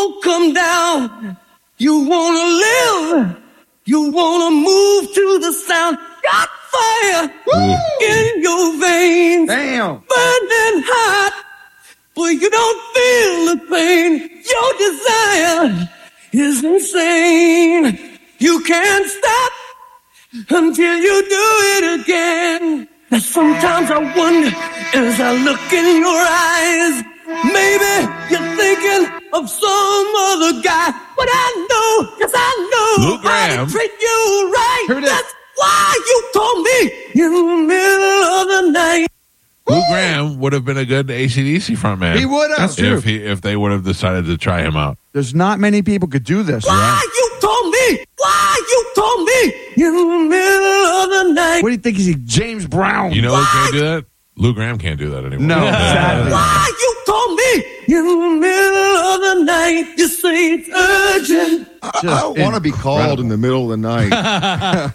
won't come down. You wanna live. You wanna move to the sound. Got fire in your veins. Damn. Burning hot. Boy, you don't feel the pain. Your desire is insane. You can't stop until you do it again. And sometimes I wonder, as I look in your eyes, maybe you're thinking of some other guy. But I know, 'cause I know Lou Gramm. how to treat you right. Heard it. That's why you told me in the middle of the night. Lou Gramm would have been a good AC/DC frontman. He would have. That's true. if they would have decided to try him out. There's not many people could do this. Why you told me? Why you told me in the middle of the night? What do you think? Is he James Brown? You know who can't do that? Lou Gramm can't do that anymore. No, sadly. Why you told me in the middle of the night? You say it's urgent. I want to be called in the middle of the night.